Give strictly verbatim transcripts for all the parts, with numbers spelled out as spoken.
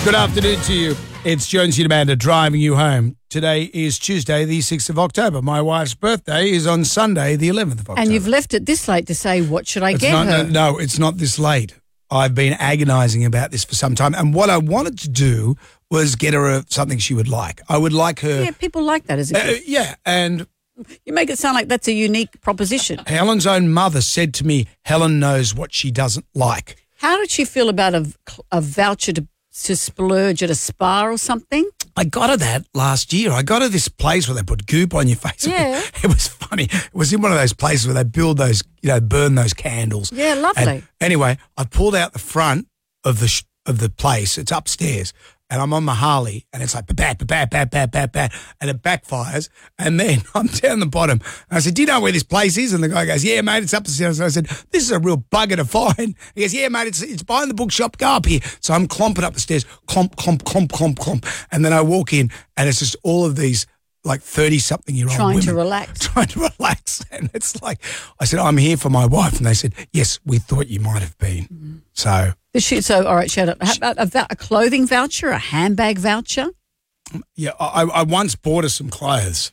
Good afternoon to you. It's Jonesy and Amanda driving you home. Today is Tuesday, the sixth of October. My wife's birthday is on Sunday, the eleventh of October. And you've left it this late to say, what should I it's get not, her? No, no, it's not this late. I've been agonising about this for some time. And what I wanted to do was get her a, something she would like. I would like her... Yeah, people like that as a Uh, gift. yeah, and You make it sound like that's a unique proposition. Helen's own mother said to me, Helen knows what she doesn't like. How did she feel about a, a voucher to, to splurge at a spa or something? I got her that last year. I got her this place where they put goop on your face. Yeah. It was funny. It was in one of those places where they build those, you know, burn those candles. Yeah, lovely. And anyway, I pulled out the front of the sh- of the place. It's upstairs. And I'm on my Harley, and it's like, ba-bat, ba-bat, ba-bat, ba-bat, and it backfires. And then I'm down the bottom. And I said, do you know where this place is? And the guy goes, yeah, mate, it's up the stairs. And I said, this is a real bugger to find. He goes, yeah, mate, it's it's behind the bookshop. Go up here. So I'm clomping up the stairs, clomp, clomp, clomp, clomp, clomp. And then I walk in, and it's just all of these like thirty-something-year-old Trying women. to relax. Trying to relax. And it's like, I said, I'm here for my wife. And they said, yes, we thought you might have been. Mm-hmm. So... She, so, all right, shout out. How about a, vou- a clothing voucher, a handbag voucher? Yeah, I, I once bought her some clothes.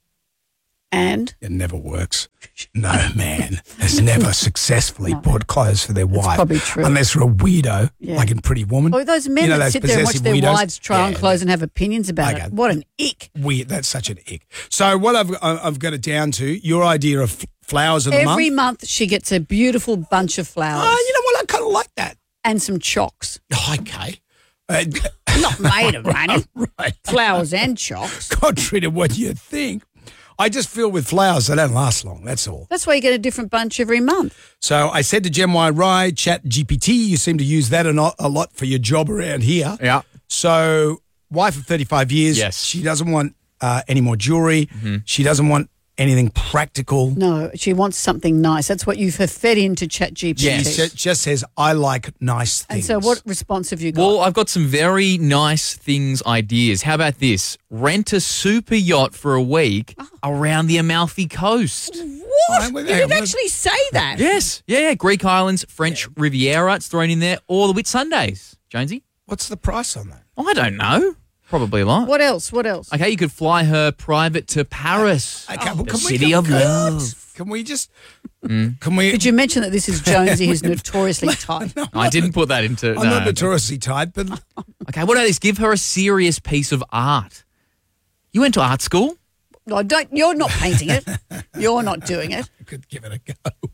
And? It never works. No man has never successfully no. bought clothes for their wife. That's probably true. Unless they're a weirdo, yeah. like in Pretty Woman. Oh, those men you know, that those sit there and watch their weirdos. wives try on yeah, clothes and have opinions about okay. it. What an ick. Weird. That's such an ick. So what I've I've got it down to, your idea of f- flowers of the month. Every month she gets a beautiful bunch of flowers. Oh, you know what? I kind of like that. And some chocks. Oh, okay. Uh, Not made of money. Right. Flowers and chocks. Contrary to what you think. I just feel with flowers they don't last long, that's all. That's why you get a different bunch every month. So I said to Gem Y Rye, Chat G P T, you seem to use that a, not, a lot for your job around here. Yeah. So wife of thirty-five years, yes. She doesn't want uh, any more jewelry. Mm-hmm. She doesn't want anything practical. No, she wants something nice. That's what you've fed into Chat G P T. Yes. She just says, I like nice things. And so what response have you got? Well, I've got some very nice things ideas. How about this? Rent a super yacht for a week oh. around the Amalfi Coast. What? Right, Did it actually say that? Yes. Yeah, yeah. Greek islands, French yeah. Riviera, it's thrown in there, or the Whitsundays. Jonesy? What's the price on that? I don't know. Probably a lot. What else? What else? Okay, you could fly her private to Paris. Okay, oh, well, the can city we, of can, love. Can we just... Mm. Can we? Did you mention that this is Jonesy who's notoriously tight? No, I didn't put that into... I'm no, not notoriously tight, but... Okay, what about this? Give her a serious piece of art. You went to art school? No, don't. You're not painting it. You're not doing it. You could give it a go.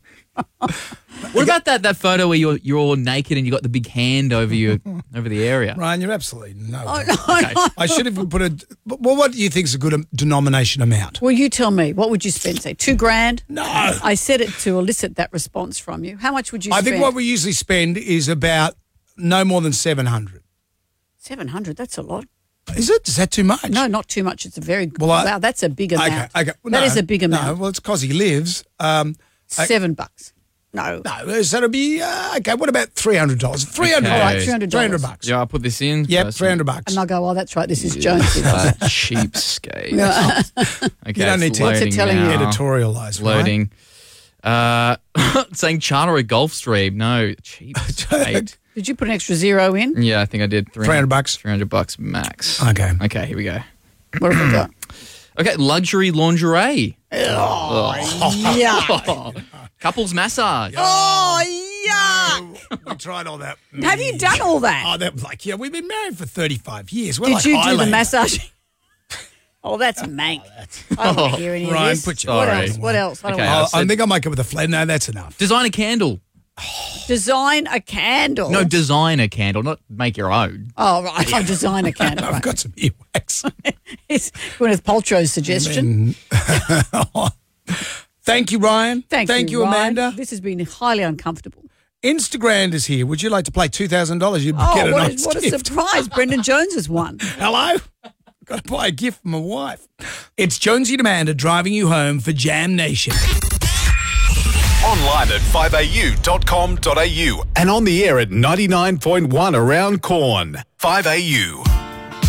What about that that photo where you're you're all naked and you got the big hand over you over the area? Ryan, you're absolutely no. Oh, no, okay. no. I should have put a. Well, what do you think is a good um, denomination amount? Well, you tell me. What would you spend? Say two grand. No, I said it to elicit that response from you. How much would you? I spend? think what we usually spend is about no more than seven hundred. Seven hundred. That's a lot. Is it? Is that too much? No, not too much. It's a very good. Well, I, wow, that's a big amount. Okay, okay. Well, that no, is a big amount. No, well, it's because he lives. Um, Seven I, bucks. No. No, so it'll be, uh, okay, what about three hundred dollars? three hundred dollars. Okay. All right, three hundred dollars. three hundred bucks. Yeah, I'll put this in. Yep, three hundred bucks. And I'll go, oh, that's right, this is Jonesy. That cheapskate. Okay, you don't need to What's it telling you? editorialise, right? Loading. Uh, saying charter a Gulfstream. No, cheapskate. Did you put an extra zero in? Yeah, I think I did. three hundred bucks. three hundred bucks max. Okay. Okay, here we go. What have we got? Okay, luxury lingerie. Oh, yuck. Couples massage. Oh, yuck. We tried all that. Have you done all that? Oh, that was like, yeah, we've been married for thirty-five years. We're Did like you do Highlander. the massage? Oh, that's mank. I don't want to hear any of Ryan, this. put your what Sorry. else? What else? I, don't Okay, want Oh, I think I might go with a flat. No, that's enough. Design a candle. to design a candle. No, design a candle, not make your own. Oh, right. I'll design a candle. I've Right. got some earwax. It's Gwyneth Paltrow's suggestion. Thank you, Ryan. Thank, Thank you, Ryan. Amanda. This has been highly uncomfortable. Instagram is here. Would you like to play two thousand dollars? You'd Oh, get a what, nice a, what a gift. surprise. Brendan Jones has won. Hello? Got to buy a gift for my wife. It's Jonesy and Amanda driving you home for Jam Nation. Online at five a u dot com dot a u and on the air at ninety-nine point one around Corn. five A U.